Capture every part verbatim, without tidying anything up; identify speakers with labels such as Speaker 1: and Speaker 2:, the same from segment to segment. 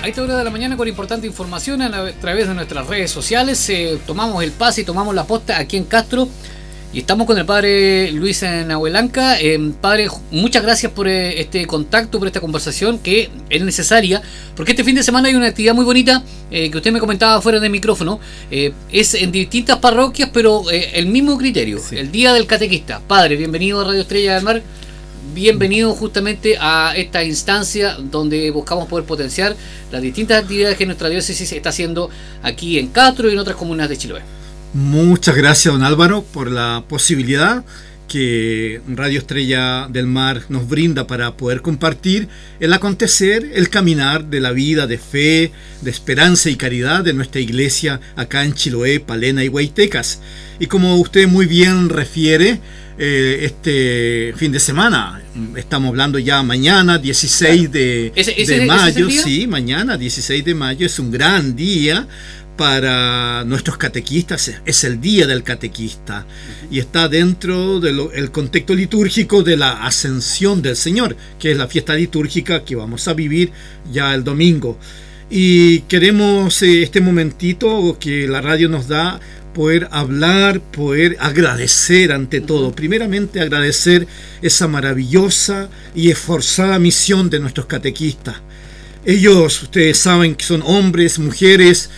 Speaker 1: A esta hora de la mañana con importante información a, la, a través de nuestras redes sociales. Eh, tomamos el pase y tomamos la posta aquí en Castro. Y estamos con el padre Luis Nahuelanca. Eh, padre, muchas gracias por eh, este contacto, por esta conversación que es necesaria, porque este fin de semana hay una actividad muy bonita eh, que usted me comentaba fuera de micrófono. Eh, es en distintas parroquias, pero eh, el mismo criterio, sí. El Día del Catequista. Padre, bienvenido a Radio Estrella del Mar. Bienvenido justamente a esta instancia donde buscamos poder potenciar las distintas actividades que nuestra diócesis está haciendo aquí en Castro y en otras comunas de Chiloé.
Speaker 2: Muchas gracias, don Álvaro, por la posibilidad que Radio Estrella del Mar nos brinda para poder compartir el acontecer, el caminar de la vida de fe, de esperanza y caridad de nuestra iglesia acá en Chiloé, Palena y Huaytecas. Y como usted muy bien refiere, eh, este fin de semana, estamos hablando ya mañana, dieciséis de, ¿Ese, ese, de mayo, ¿ese es el día? Sí, mañana, dieciséis de mayo, es un gran día para nuestros catequistas, es el Día del Catequista y está dentro del contexto litúrgico de la Ascensión del Señor, que es la fiesta litúrgica que vamos a vivir ya el domingo. Y queremos eh, este momentito que la radio nos da, poder hablar, poder agradecer ante todo. Primeramente agradecer esa maravillosa y esforzada misión de nuestros catequistas. Ellos, ustedes saben que son hombres, mujeres,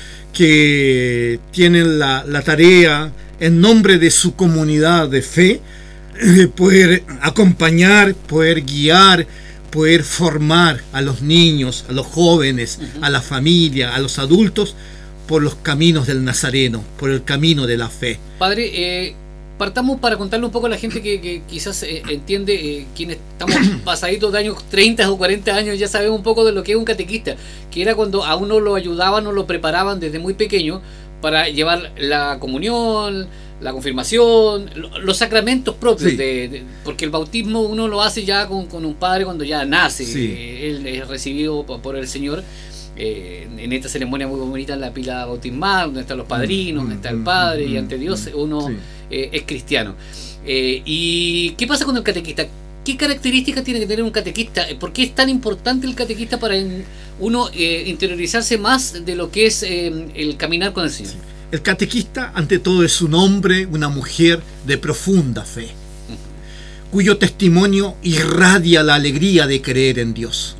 Speaker 2: que tienen la, la tarea en nombre de su comunidad de fe, eh, poder acompañar, poder guiar, poder formar a los niños, a los jóvenes, uh-huh. a la familia, a los adultos, por los caminos del Nazareno, por el camino de la fe.
Speaker 1: Padre, eh, partamos para contarle un poco a la gente que, que quizás eh, entiende, eh, quienes estamos pasaditos de años treinta o cuarenta años, ya sabemos un poco de lo que es un catequista, que era cuando a uno lo ayudaban o lo preparaban desde muy pequeño para llevar la comunión, la confirmación, los sacramentos propios, sí. de, de, porque el bautismo uno lo hace ya con, con un padre cuando ya nace, sí. eh, él es recibido por el Señor. Eh, en esta ceremonia muy bonita, en la pila bautismal, donde están los padrinos, donde está el padre, y ante Dios uno sí. eh, es cristiano. Eh, ¿Y qué pasa con el catequista? ¿Qué características tiene que tener un catequista? ¿Por qué es tan importante el catequista para uno eh, interiorizarse más de lo que es eh, el caminar con el Señor? Sí.
Speaker 2: El catequista, ante todo, es un hombre, una mujer de profunda fe, uh-huh. cuyo testimonio irradia la alegría de creer en Dios.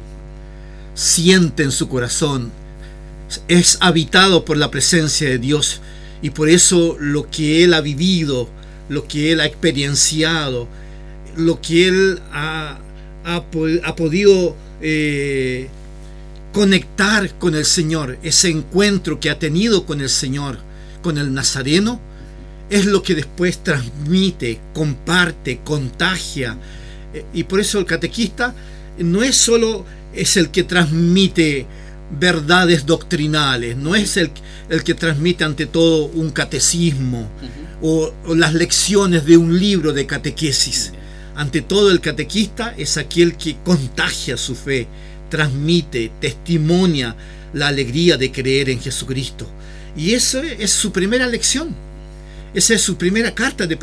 Speaker 2: Siente en su corazón, es habitado por la presencia de Dios, y por eso lo que él ha vivido, lo que él ha experienciado, lo que él ha, ha, ha podido eh, conectar con el Señor, ese encuentro que ha tenido con el Señor, con el Nazareno, es lo que después transmite, comparte, contagia. Y por eso el catequista no es solo es el que transmite verdades doctrinales, no es el, el que transmite ante todo un catecismo uh-huh. o, o las lecciones de un libro de catequesis. Uh-huh. Ante todo, el catequista es aquel que contagia su fe, transmite, testimonia la alegría de creer en Jesucristo. Y esa es su primera lección, esa es su primera carta de